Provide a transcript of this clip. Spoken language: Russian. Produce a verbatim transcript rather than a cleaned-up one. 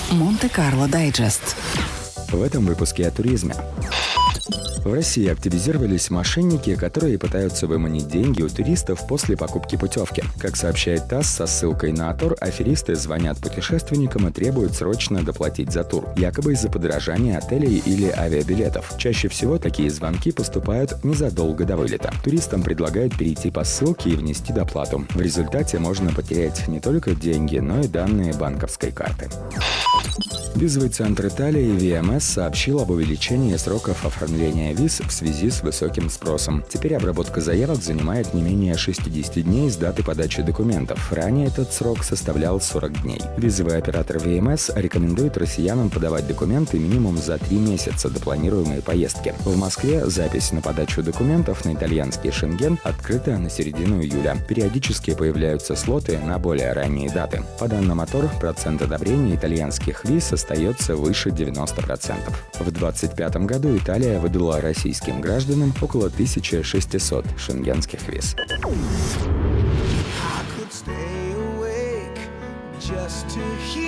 Монте-Карло Дайджест. В этом выпуске о туризме. В России активизировались мошенники, которые пытаются выманить деньги у туристов после покупки путевки. Как сообщает ТАСС со ссылкой на Атор, аферисты звонят путешественникам и требуют срочно доплатить за тур, якобы из-за подорожания отелей или авиабилетов. Чаще всего такие звонки поступают незадолго до вылета. Туристам предлагают перейти по ссылке и внести доплату. В результате можно потерять не только деньги, но и данные банковской карты. Визовый центр Италии ви эм эс сообщил об увеличении сроков оформления виз в связи с высоким спросом. Теперь обработка заявок занимает не менее шестьдесят дней с даты подачи документов. Ранее этот срок составлял сорок дней. Визовый оператор ви эм эс рекомендует россиянам подавать документы минимум за три месяца до планируемой поездки. В Москве запись на подачу документов на итальянский Шенген открыта на середину июля. Периодически появляются слоты на более ранние даты. По данным Атор, процент одобрения итальянских виз остается выше девяноста процентов. В двадцать пятом году Италия выдала российским гражданам около тысячи шестисот шенгенских виз. Just to hear